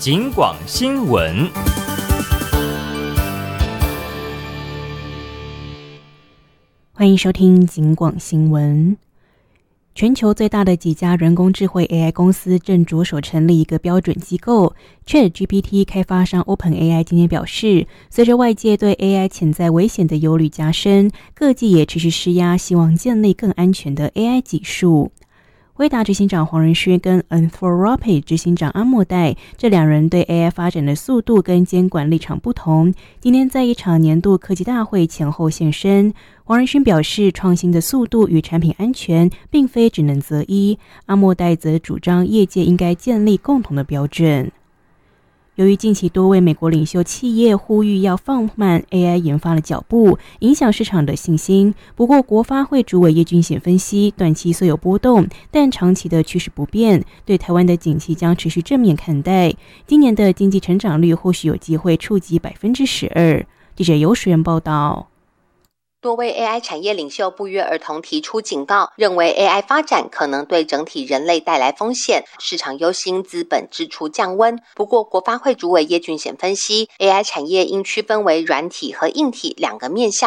警广新闻。 欢迎收听警广新闻。全球最大的几家人工智慧 AI 公司正着手成立一个标准机构。ChatGPT 开发商 OpenAI 今天表示，随着外界对 AI 潜在危险的忧虑加深，各界也持续施压，希望建立更安全的 AI 技术。辉达执行长黄仁勋跟 Anthropic 执行长阿莫代这两人对 AI 发展的速度跟监管立场不同，今天在一场年度科技大会前后现身。黄仁勋表示，创新的速度与产品安全并非只能择一，阿莫代则主张业界应该建立共同的标准。由于近期多位美国领袖企业呼吁要放慢 AI 研发的脚步，影响市场的信心。不过国发会主委叶俊显分析，短期虽有波动，但长期的趋势不变，对台湾的景气将持续正面看待。今年的经济成长率或许有机会触及 12%。 记者游水人报道。 多位 AI 产业领袖不约而同提出警告，认为 AI 发展可能对整体人类带来风险，市场忧心资本支出降温。不过国发会主委叶俊显分析， AI 产业应区分为软体和硬体两个面向，